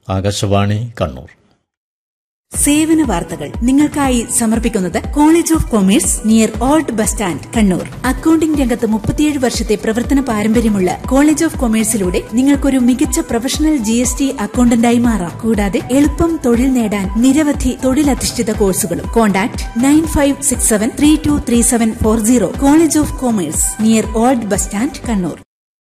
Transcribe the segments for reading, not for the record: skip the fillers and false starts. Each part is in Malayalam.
ആകാശവാണി കണ്ണൂർ. സേവന വാർത്തകൾ നിങ്ങൾക്കായി സമർപ്പിക്കുന്നത് college of commerce near old bus stand Kannur. Accounting രംഗത്ത് 37 വർഷത്തെ പ്രവർത്തന പാരമ്പര്യമുള്ള കോളേജ് ഓഫ് കൊമേഴ്സിലൂടെ നിങ്ങൾക്കൊരു മികച്ച പ്രൊഫഷണൽ GST അക്കൌണ്ടന്റായി മാറാം. കൂടാതെ എളുപ്പം തൊഴിൽ നേടാൻ നിരവധി തൊഴിലധിഷ്ഠിത കോഴ്സുകളും. Contact 9567323740. College of commerce near old bus stand Kannur.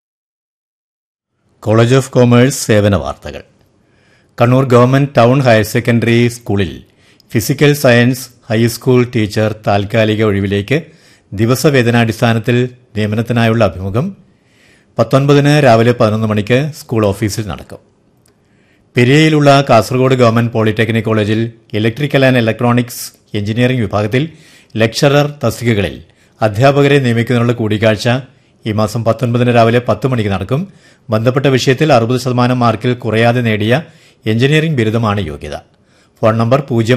College of commerce സേവന വാർത്തകൾ. Kannur government town higher secondary സ്കൂളിൽ ഫിസിക്കൽ സയൻസ് ഹൈസ്കൂൾ ടീച്ചർ താൽക്കാലിക ഒഴിവിലേക്ക് ദിവസവേതനാടിസ്ഥാനത്തിൽ നിയമനത്തിനായുള്ള അഭിമുഖം 19 രാവിലെ 11 മണിക്ക് സ്കൂൾ ഓഫീസിൽ നടക്കും. പെരിയയിലുള്ള കാസർഗോഡ് ഗവൺമെന്റ് പോളിടെക്നിക് കോളേജിൽ ഇലക്ട്രിക്കൽ ആൻഡ് ഇലക്ട്രോണിക്സ് എഞ്ചിനീയറിംഗ് വിഭാഗത്തിൽ ലെക്ചറർ തസ്തികകളിൽ അധ്യാപകരെ നിയമിക്കുന്നതിനുള്ള കൂടിക്കാഴ്ച ഈ മാസം 19 രാവിലെ 10 മണിക്ക് നടക്കും. ബന്ധപ്പെട്ട വിഷയത്തിൽ 60% മാർക്കിൽ കുറയാതെ നേടിയ എഞ്ചിനീയറിംഗ് ബിരുദമാണ് യോഗ്യത. Phone number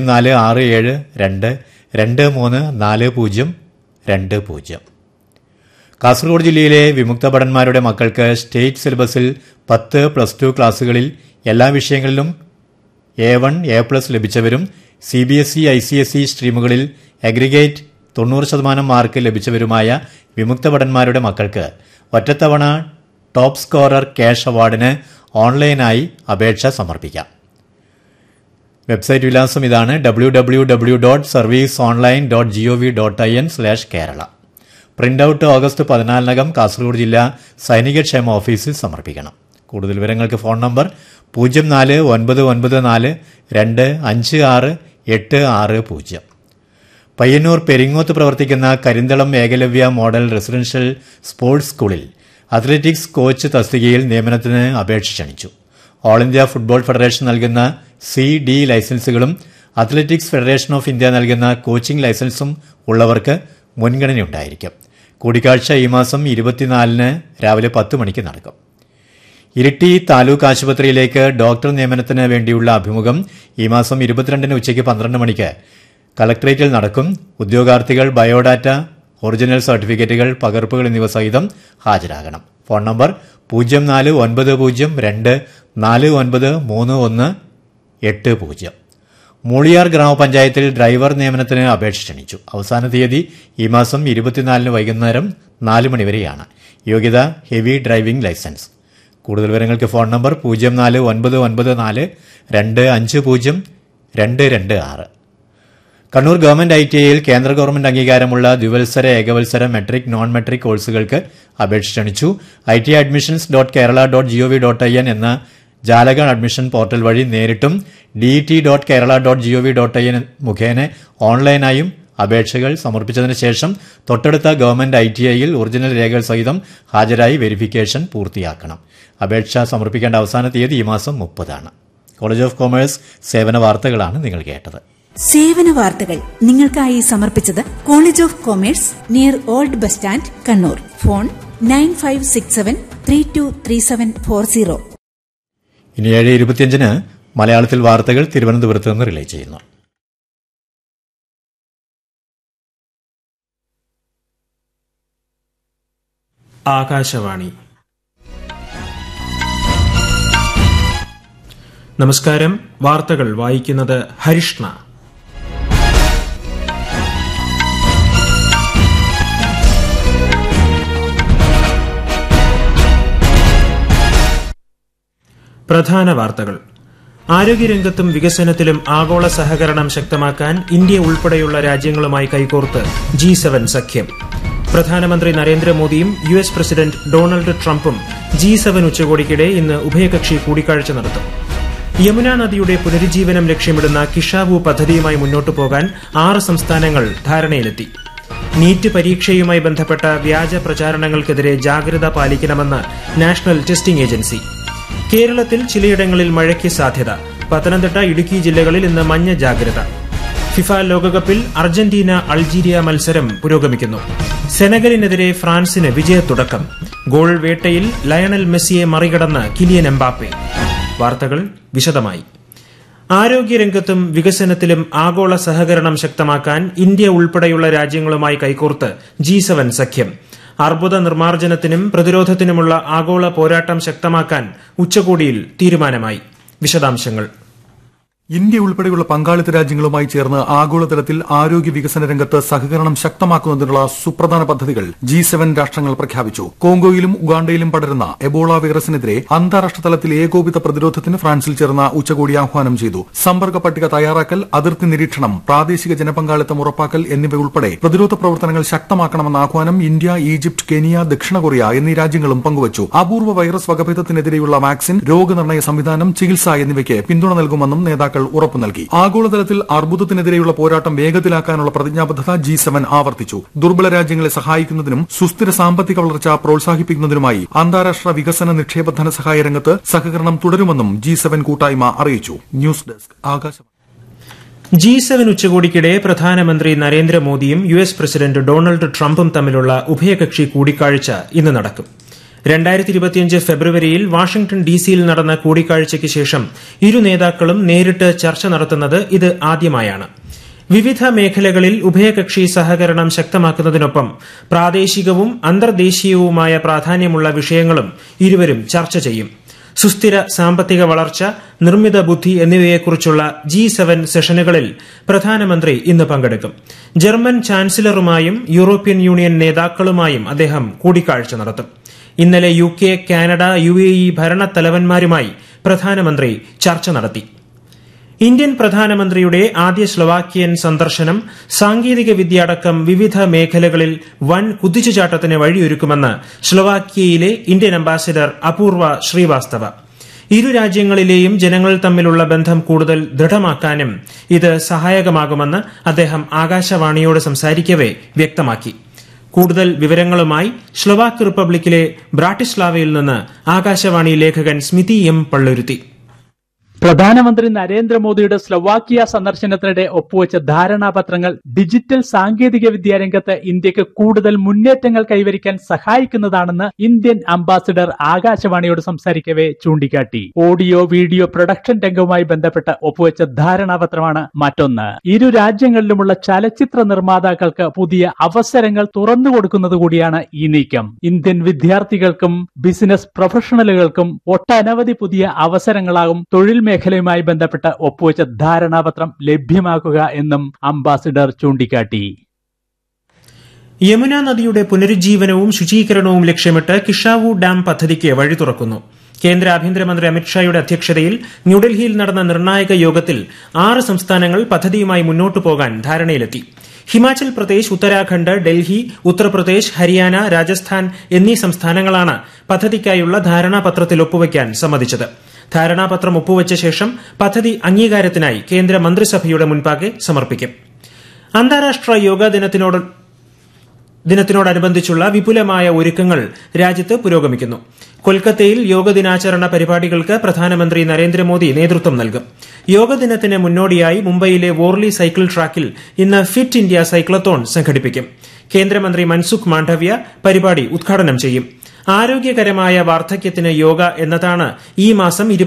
046722342020. കാസർഗോഡ് ജില്ലയിലെ വിമുക്ത ഭടന്മാരുടെ മക്കൾക്ക് സ്റ്റേറ്റ് സിലബസിൽ 10+2 ക്ലാസുകളിൽ എല്ലാ വിഷയങ്ങളിലും A1, A+ ലഭിച്ചവരും CBSE, ICSE സ്ട്രീമുകളിൽ aggregate 90% mark ലഭിച്ചവരുമായ വിമുക്ത ഭടന്മാരുടെ മക്കൾക്ക് ഒറ്റത്തവണ ടോപ്പ് സ്കോറർ ക്യാഷ് അവാർഡിന് ഓൺലൈനായി അപേക്ഷ സമർപ്പിക്കാം. വെബ്സൈറ്റ് വിലാസം ഇതാണ്: www.serviceonline.gov.in/Kerala. Print out August 14 Kasaragod ജില്ലാ സൈനിക ക്ഷേമ ഓഫീസിൽ സമർപ്പിക്കണം. കൂടുതൽ വിവരങ്ങൾക്ക് ഫോൺ നമ്പർ 049992568660. പയ്യന്നൂർ പെരിങ്ങോത്ത് പ്രവർത്തിക്കുന്ന Karinthalam Eklavya model residential sports സ്കൂളിൽ അത്ലറ്റിക്സ് കോച്ച് തസ്തികയിൽ നിയമനത്തിന് അപേക്ഷ ക്ഷണിച്ചു. ഓൾ ഇന്ത്യ ഫുട്ബോൾ ഫെഡറേഷൻ നൽകുന്ന CD ലൈസൻസുകളും athletics federation of India നൽകുന്ന കോച്ചിംഗ് ലൈസൻസും ഉള്ളവർക്ക് മുൻഗണനയുണ്ടായിരിക്കും. കൂടിക്കാഴ്ച ഈ മാസം 24 രാവിലെ 10 മണിക്ക് നടക്കും. ഇരിട്ടി താലൂക്ക് ആശുപത്രിയിലേക്ക് ഡോക്ടർ നിയമനത്തിന് വേണ്ടിയുള്ള അഭിമുഖം ഈ മാസം 22 ഉച്ചയ്ക്ക് 12 മണിക്ക് കളക്ടറേറ്റിൽ നടക്കും. ഉദ്യോഗാർത്ഥികൾ ബയോഡാറ്റ, ഒറിജിനൽ സർട്ടിഫിക്കറ്റുകൾ, പകർപ്പുകൾ എന്നിവ സഹിതം ഹാജരാകണം. Phone number 0492249318. മൂളിയാർ ഗ്രാമപഞ്ചായത്തിൽ ഡ്രൈവർ നിയമനത്തിന് അപേക്ഷ ക്ഷണിച്ചു. അവസാന തീയതി ഈ മാസം 24 വൈകുന്നേരം 4 മണിവരെയാണ്. യോഗ്യത ഹെവി ഡ്രൈവിംഗ് ലൈസൻസ്. കൂടുതൽ വിവരങ്ങൾക്ക് ഫോൺ നമ്പർ 049942502226. കണ്ണൂർ ഗവൺമെന്റ് ITIയിൽ കേന്ദ്ര ഗവൺമെന്റ് അംഗീകാരമുള്ള ദ്വിവത്സര, ഏകവത്സര, മെട്രിക്, നോൺ മെട്രിക് കോഴ്സുകൾക്ക് അപേക്ഷ ക്ഷണിച്ചു. ITadmissions.kerala.gov.in എന്ന ജാലക അഡ്മിഷൻ പോർട്ടൽ വഴി നേരിട്ടും DET.kerala.gov.in മുഖേന ഓൺലൈനായും അപേക്ഷകൾ സമർപ്പിച്ചതിന് ശേഷം തൊട്ടടുത്ത ഗവൺമെന്റ് ITIയിൽ ഒറിജിനൽ രേഖകൾ സഹിതം ഹാജരായി വെരിഫിക്കേഷൻ പൂർത്തിയാക്കണം. അപേക്ഷ സമർപ്പിക്കേണ്ട അവസാന തീയതി ഈ മാസം 30. കോളേജ് ഓഫ് കൊമേഴ്സ് സേവന വാർത്തകളാണ് നിങ്ങൾ കേട്ടത്. സേവന വാർത്തകൾ നിങ്ങൾക്കായി സമർപ്പിച്ചത് college of commerce near old bus stand Kannur. Phone 9567323740. ഇനി 7:25 മലയാളത്തിൽ വാർത്തകൾ തിരുവനന്തപുരത്ത് നിന്ന് റിലേ ചെയ്യുന്നു. ആകാശവാണി. നമസ്കാരം. വാർത്തകൾ വായിക്കുന്നത് ഹരിഷ്ണ. പ്രധാന വാർത്തകൾ. ആരോഗ്യരംഗത്തും വികസനത്തിലും ആഗോള സഹകരണം ശക്തമാക്കാൻ ഇന്ത്യ ഉൾപ്പെടെയുള്ള രാജ്യങ്ങളുമായി കൈകോർത്ത് G7 സഖ്യം. പ്രധാനമന്ത്രി നരേന്ദ്രമോദിയും US പ്രസിഡന്റ് ഡൊണാൾഡ് ട്രംപും G7 ഉച്ചകോടിക്കിടെ ഇന്ന് ഉഭയകക്ഷി കൂടിക്കാഴ്ച നടത്തും. യമുന നദിയുടെ പുനരുജ്ജീവനം ലക്ഷ്യമിടുന്ന കിഷാവു പദ്ധതിയുമായി മുന്നോട്ടു പോകാൻ 6 സംസ്ഥാനങ്ങൾ ധാരണയിലെത്തി. നീറ്റ് പരീക്ഷയുമായി ബന്ധപ്പെട്ട വ്യാജ പ്രചാരണങ്ങൾക്കെതിരെ ജാഗ്രത പാലിക്കണമെന്ന് നാഷണൽ ടെസ്റ്റിംഗ് ഏജൻസി. കേരളത്തിൽ ചിലയിടങ്ങളിൽ മഴയ്ക്ക് സാധ്യത. പത്തനംതിട്ട, ഇടുക്കി ജില്ലകളിൽ ഇന്ന് മഞ്ഞ ജാഗ്രത. ഫിഫ ലോകകപ്പിൽ അർജന്റീന അൾജീരിയ മത്സരം പുരോഗമിക്കുന്നു. സെനഗലിനെതിരെ ഫ്രാൻസിന് വിജയത്തുടക്കം. ഗോൾ വേട്ടയിൽ ലയണൽ മെസ്സിയെ മറികടന്ന് കിലിയൻ എംബാപ്പെ. വാർത്തകൾ വിശദമായി. ആരോഗ്യരംഗത്തും വികസനത്തിലും ആഗോള സഹകരണം ശക്തമാക്കാൻ ഇന്ത്യ ഉൾപ്പെടെയുള്ള രാജ്യങ്ങളുമായി കൈകോർത്ത് G7 സഖ്യം. അർബുദ നിർമ്മാർജ്ജനത്തിനും പ്രതിരോധത്തിനുമുള്ള ആഗോള പോരാട്ടം ശക്തമാക്കാൻ ഉച്ചകോടിയിൽ തീരുമാനമായി. വിശദാംശങ്ങൾ. ഇന്ത്യ ഉൾപ്പെടെയുള്ള പങ്കാളിത്ത രാജ്യങ്ങളുമായി ചേർന്ന് ആഗോളതലത്തിൽ ആരോഗ്യ വികസന രംഗത്ത് സഹകരണം ശക്തമാക്കുന്നതിനുള്ള സുപ്രധാന പദ്ധതികൾ G7 രാഷ്ട്രങ്ങൾ പ്രഖ്യാപിച്ചു. കോങ്കോയിലും ഉഗാണ്ടയിലും പടരുന്ന എബോള വൈറസിനെതിരെ അന്താരാഷ്ട്ര തലത്തിൽ ഏകോപിത പ്രതിരോധത്തിന് ഫ്രാൻസിൽ ചേർന്ന ഉച്ചകോടി ആഹ്വാനം ചെയ്തു. സമ്പർക്ക പട്ടിക തയ്യാറാക്കൽ, അതിർത്തി നിരീക്ഷണം, പ്രാദേശിക ജനപങ്കാളിത്തം ഉറപ്പാക്കൽ എന്നിവയുൾപ്പെടെ പ്രതിരോധ പ്രവർത്തനങ്ങൾ ശക്തമാക്കണമെന്ന ആഹ്വാനം ഇന്ത്യ, ഈജിപ്ത്, കെനിയ, ദക്ഷിണ കൊറിയ എന്നീ രാജ്യങ്ങളും പങ്കുവച്ചു. അപൂർവ വൈറസ് വകഭേദത്തിനെതിരെയുള്ള വാക്സിൻ, രോഗനിർണയ സംവിധാനം, ചികിത്സ എന്നിവയ്ക്ക് പിന്തുണ നൽകുമെന്നും നേതാക്കൾ ഉറപ്പു നൽകി. ആഗോളതലത്തിൽ അർബുദത്തിനെതിരെയുള്ള പോരാട്ടം വേഗത്തിലാക്കാനുള്ള പ്രതിജ്ഞാബദ്ധത G7 ആവർത്തിച്ചു. ദുർബല രാജ്യങ്ങളെ സഹായിക്കുന്നതിനും സുസ്ഥിര സാമ്പത്തിക വളർച്ച പ്രോത്സാഹിപ്പിക്കുന്നതിനുമായി അന്താരാഷ്ട്ര വികസന നിക്ഷേപ ധനസഹായ രംഗത്ത് സഹകരണം തുടരുമെന്നും G7 കൂട്ടായ്മ അറിയിച്ചു. News desk, Akashvani. G7 ഉച്ചകോടിക്കിടെ പ്രധാനമന്ത്രി നരേന്ദ്രമോദിയും US പ്രസിഡന്റ് ഡൊണാൾഡ് ട്രംപും തമ്മിലുള്ള ഉഭയകക്ഷി കൂടിക്കാഴ്ച ഇന്ന് നടക്കും. 2025 ഫെബ്രുവരിയിൽ വാഷിംഗ്ടൺ ഡിസിയിൽ നടന്ന കൂടിക്കാഴ്ചയ്ക്ക് ശേഷം ഇരു നേതാക്കളും നേരിട്ട് ചർച്ച നടത്തുന്നത് ഇത് ആദ്യമായാണ്. വിവിധ മേഖലകളിൽ ഉഭയകക്ഷി സഹകരണം ശക്തമാക്കുന്നതിനൊപ്പം പ്രാദേശികവും അന്തർദേശീയവുമായ പ്രാധാന്യമുള്ള വിഷയങ്ങളും ഇരുവരും ചർച്ച ചെയ്യും. സുസ്ഥിര സാമ്പത്തിക വളർച്ച, നിർമ്മിത ബുദ്ധി എന്നിവയെക്കുറിച്ചുള്ള G7 സെഷനുകളിൽ പ്രധാനമന്ത്രി ഇന്ന് പങ്കെടുക്കും. ജർമ്മൻ ചാൻസലറുമായും യൂറോപ്യൻ യൂണിയൻ നേതാക്കളുമായും അദ്ദേഹം കൂടിക്കാഴ്ച നടത്തും. ഇന്നലെ UK, കാനഡ, UAE ഭരണത്തലവന്മാരുമായി പ്രധാനമന്ത്രി ചർച്ച നടത്തി. ഇന്ത്യൻ പ്രധാനമന്ത്രിയുടെ ആദ്യ സ്ലൊവാക്യൻ സന്ദർശനം സാങ്കേതിക വിദ്യ അടക്കം വിവിധ മേഖലകളിൽ വൻ കുതിച്ചുചാട്ടത്തിന് വഴിയൊരുക്കുമെന്ന് സ്ലൊവാക്യയിലെ ഇന്ത്യൻ അംബാസിഡർ അപൂർവ ശ്രീവാസ്തവ. ഇരു രാജ്യങ്ങളിലെയും ജനങ്ങൾ തമ്മിലുള്ള ബന്ധം കൂടുതൽ ദൃഢമാക്കാനും ഇത് സഹായകമാകുമെന്ന് അദ്ദേഹം ആകാശവാണിയോട് സംസാരിക്കവെ വ്യക്തമാക്കി. കൂടുതൽ വിവരങ്ങളുമായി സ്ലൊവാക്ക് റിപ്പബ്ലിക്കിലെ ബ്രാട്ടിസ്ലാവയിൽ നിന്ന് ആകാശവാണി ലേഖകൻ സ്മിതി M. പള്ളുരുത്തി. പ്രധാനമന്ത്രി നരേന്ദ്രമോദിയുടെ സ്ലൊവാക്കിയ സന്ദർശനത്തിനിടെ ഒപ്പുവെച്ച ധാരണാപത്രങ്ങൾ ഡിജിറ്റൽ സാങ്കേതിക വിദ്യാ രംഗത്ത് ഇന്ത്യക്ക് കൂടുതൽ മുന്നേറ്റങ്ങൾ കൈവരിക്കാൻ സഹായിക്കുന്നതാണെന്ന് ഇന്ത്യൻ അംബാസിഡർ ആകാശവാണിയോട് സംസാരിക്കവെ ചൂണ്ടിക്കാട്ടി. ഓഡിയോ വീഡിയോ പ്രൊഡക്ഷൻ രംഗവുമായി ബന്ധപ്പെട്ട് ഒപ്പുവെച്ച ധാരണാപത്രമാണ് മറ്റൊന്ന്. ഇരു രാജ്യങ്ങളിലുമുള്ള ചലച്ചിത്ര നിർമ്മാതാക്കൾക്ക് പുതിയ അവസരങ്ങൾ തുറന്നുകൊടുക്കുന്നത് കൂടിയാണ് ഈ നീക്കം. ഇന്ത്യൻ വിദ്യാർത്ഥികൾക്കും ബിസിനസ് പ്രൊഫഷണലുകൾക്കും ഒട്ടനവധി പുതിയ അവസരങ്ങളാകും തൊഴിൽ മേഖലയുമായി ബന്ധപ്പെട്ട് ഒപ്പുവെച്ച ധാരണാപത്രം ലഭ്യമാക്കുക എന്നും അംബാസിഡർ ചൂണ്ടിക്കാട്ടി. യമുന നദിയുടെ പുനരുജ്ജീവനവും ശുചീകരണവും ലക്ഷ്യമിട്ട് കിഷാവു ഡാം പദ്ധതിക്ക് വഴി തുറക്കുന്നു. കേന്ദ്ര ആഭ്യന്തരമന്ത്രി അമിത്ഷായുടെ അധ്യക്ഷതയിൽ ന്യൂഡൽഹിയിൽ നടന്ന നിർണായക യോഗത്തിൽ 6 സംസ്ഥാനങ്ങൾ പദ്ധതിയുമായി മുന്നോട്ടു പോകാൻ ധാരണയിലെത്തി. ഹിമാചൽ പ്രദേശ്, ഉത്തരാഖണ്ഡ്, ഡൽഹി, ഉത്തർപ്രദേശ്, ഹരിയാന, രാജസ്ഥാൻ എന്നീ സംസ്ഥാനങ്ങളാണ് പദ്ധതിക്കായുള്ള ധാരണാപത്രത്തിൽ ഒപ്പുവയ്ക്കാൻ സമ്മതിച്ചത്. ധാരണാപത്രം ഒപ്പുവച്ച ശേഷം പദ്ധതി അംഗീകാരത്തിനായി കേന്ദ്ര മന്ത്രിസഭയുടെ മുൻപാകെ സമർപ്പിക്കും. അന്താരാഷ്ട്ര യോഗാ ദിനത്തിനോടനുബന്ധിച്ചുള്ള വിപുലമായ ഒരുക്കങ്ങൾ രാജ്യത്ത് പുരോഗമിക്കുന്നു. കൊൽക്കത്തയിൽ യോഗ ദിനാചരണ പരിപാടികൾക്ക് പ്രധാനമന്ത്രി നരേന്ദ്രമോദി നേതൃത്വം നൽകും. യോഗ ദിനത്തിന് മുന്നോടിയായി മുംബൈയിലെ വോർലി സൈക്കിൾ ട്രാക്കിൽ ഇന്ന് ഫിറ്റ് ഇന്ത്യ സൈക്ലത്തോൺ സംഘടിപ്പിക്കും. കേന്ദ്രമന്ത്രി മൻസുഖ് മാണ്ഡവ്യ പരിപാടി ഉദ്ഘാടനം ചെയ്യും. ആരോഗ്യകരമായ വാർദ്ധക്യത്തിന് യോഗ എന്നതാണ് ഈ മാസം